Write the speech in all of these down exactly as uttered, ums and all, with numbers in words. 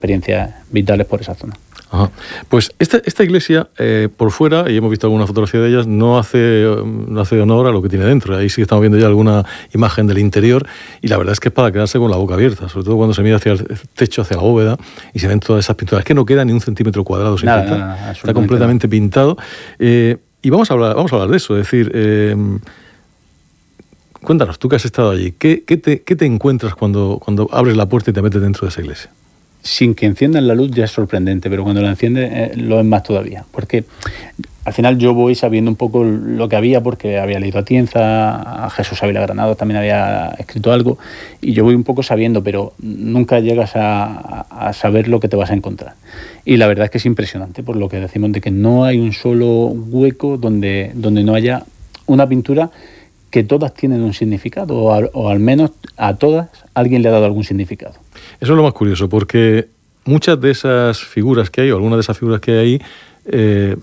experiencias vitales por esa zona. Ajá. Pues esta, esta iglesia, eh, por fuera, y hemos visto alguna fotografía de ellas, no hace, no hace honor a lo que tiene dentro. Ahí sí que estamos viendo ya alguna imagen del interior, y la verdad es que es para quedarse con la boca abierta, sobre todo cuando se mira hacia el techo, hacia la bóveda, y se ven todas esas pinturas. Es que no queda ni un centímetro cuadrado sin Nada, pintar. nada, Está completamente nada. pintado. Eh, y vamos a hablar, vamos a hablar de eso, es decir... Eh, Cuéntanos, tú que has estado allí, ¿qué, qué, te, qué te encuentras cuando, cuando abres la puerta y te metes dentro de esa iglesia? Sin que enciendan la luz ya es sorprendente, pero cuando la enciende eh, lo es más todavía, porque al final yo voy sabiendo un poco lo que había, porque había leído a Tienza, a Jesús Ávila Granados también había escrito algo, y yo voy un poco sabiendo, pero nunca llegas a, a saber lo que te vas a encontrar. Y la verdad es que es impresionante, por lo que decimos de que no hay un solo hueco donde, donde no haya una pintura que todas tienen un significado, o, a, o al menos a todas alguien le ha dado algún significado. Eso es lo más curioso, porque muchas de esas figuras que hay, o algunas de esas figuras que hay ahí, eh,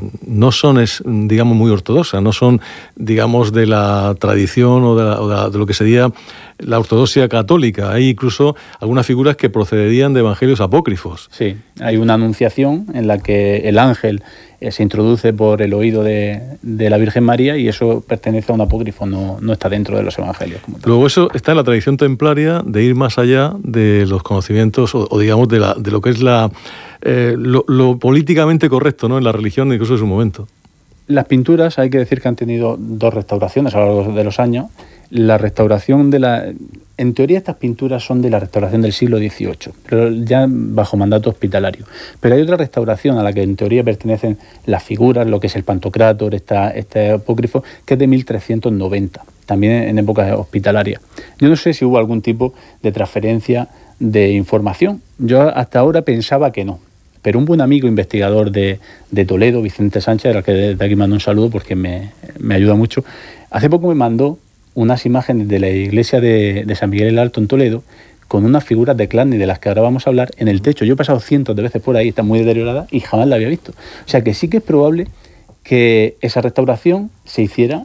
no son, es, digamos, muy ortodoxas, no son, digamos, de la tradición o de, la, o de, la, de lo que sería la ortodoxia católica. Hay incluso algunas figuras que procederían de evangelios apócrifos. Sí, hay una anunciación en la que el ángel eh, se introduce por el oído de, de la Virgen María, y eso pertenece a un apócrifo, no, no está dentro de los evangelios. Como tal. Luego eso está en la tradición templaria de ir más allá de los conocimientos o, o digamos, de, la, de lo que es la, eh, lo, lo políticamente correcto, ¿no?, en la religión, incluso en su momento. Las pinturas, hay que decir que han tenido dos restauraciones a lo largo de los años. La restauración de la... En teoría estas pinturas son de la restauración del siglo dieciocho, pero ya bajo mandato hospitalario. Pero hay otra restauración a la que en teoría pertenecen las figuras, lo que es el Pantocrátor, esta, este apócrifo, que es de mil trescientos noventa, también en época hospitalaria. Yo no sé si hubo algún tipo de transferencia de información. Yo hasta ahora pensaba que no. Pero un buen amigo investigador de, de Toledo, Vicente Sánchez, al que de aquí mando un saludo porque me, me ayuda mucho, hace poco me mandó unas imágenes de la iglesia de, de San Miguel el Alto en Toledo, con unas figuras de Clarny de las que ahora vamos a hablar en el techo. Yo he pasado cientos de veces por ahí, está muy deteriorada y jamás la había visto. O sea que sí que es probable que esa restauración se hiciera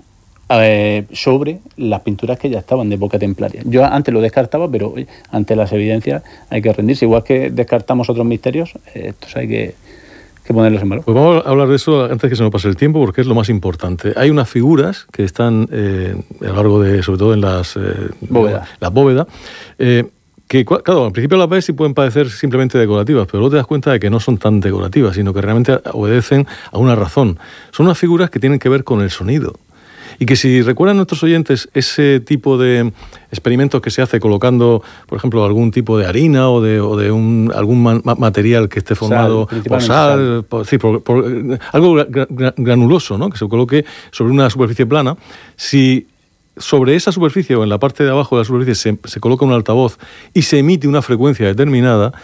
eh, sobre las pinturas que ya estaban de época templaria. Yo antes lo descartaba, pero oye, ante las evidencias hay que rendirse. Igual que descartamos otros misterios, eh, estos hay que... que ponerlos en valor. Pues vamos a hablar de eso antes que se nos pase el tiempo, porque es lo más importante. Hay unas figuras que están eh, a lo largo de, sobre todo en las eh, bóvedas, la bóveda, eh, que, claro, al principio las ves y pueden parecer simplemente decorativas, pero luego te das cuenta de que no son tan decorativas, sino que realmente obedecen a una razón. Son unas figuras que tienen que ver con el sonido. Y que si recuerdan nuestros oyentes ese tipo de experimentos que se hace colocando, por ejemplo, algún tipo de harina o de, o de un, algún ma- material que esté formado sal, por sal, por, sí, por, por, algo gra- gra- granuloso, ¿no?, que se coloque sobre una superficie plana, si sobre esa superficie o en la parte de abajo de la superficie se, se coloca un altavoz y se emite una frecuencia determinada,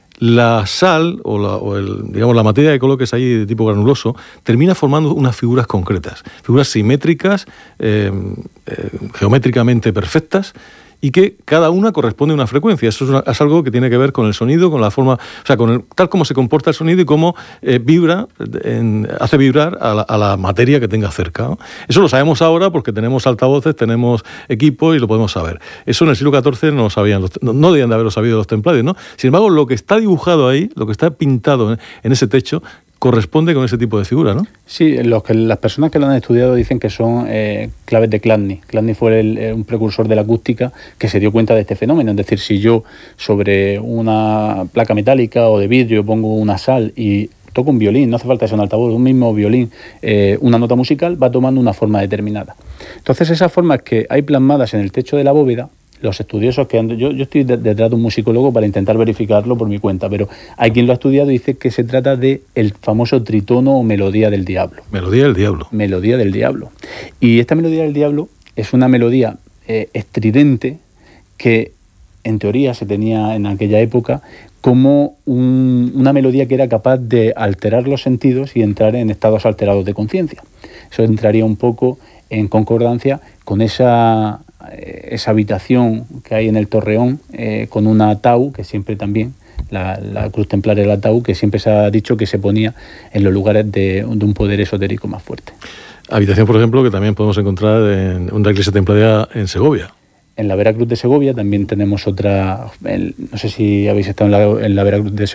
la sal o, la, o el, digamos, la materia que coloques ahí de tipo granuloso termina formando unas figuras concretas, figuras simétricas, eh, eh, geométricamente perfectas, y que cada una corresponde a una frecuencia. Eso es, una, es algo que tiene que ver con el sonido, con la forma, o sea, con el, tal como se comporta el sonido y cómo eh, vibra, en, hace vibrar a la, a la materia que tenga cerca, ¿no? Eso lo sabemos ahora porque tenemos altavoces, tenemos equipo y lo podemos saber. Eso en el siglo catorce no lo sabían, los, no, no debían de haberlo sabido los templarios, ¿no? Sin embargo, lo que está dibujado ahí, lo que está pintado en, en ese techo, corresponde con ese tipo de figura, ¿no? Sí, los que, las personas que lo han estudiado dicen que son eh, claves de Clarny. Clarny fue el, eh, un precursor de la acústica que se dio cuenta de este fenómeno. Es decir, si yo sobre una placa metálica o de vidrio pongo una sal y toco un violín, no hace falta que sea un altavoz, un mismo violín, eh, una nota musical va tomando una forma determinada. Entonces esas formas que hay plasmadas en el techo de la bóveda, los estudiosos que han, yo, yo estoy de, detrás de un musicólogo para intentar verificarlo por mi cuenta, pero hay quien lo ha estudiado y dice que se trata de el famoso tritono o melodía del diablo. Melodía del diablo. Melodía del diablo. Y esta melodía del diablo es una melodía eh, estridente que en teoría se tenía en aquella época como un, una melodía que era capaz de alterar los sentidos y entrar en estados alterados de conciencia. Eso entraría un poco en concordancia con esa... esa habitación que hay en el Torreón eh, con una ataúd que siempre también, la, la cruz templaria del ataúd, que siempre se ha dicho que se ponía en los lugares de, de un poder esotérico más fuerte. Habitación, por ejemplo, que también podemos encontrar en una iglesia templaria en Segovia. En la Veracruz de Segovia también tenemos otra, el, no sé si habéis estado en la, en la Veracruz de